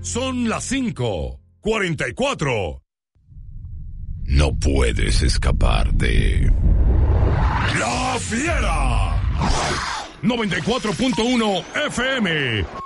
Son las 5:44. No puedes escapar de La Fiera. 94.1 FM.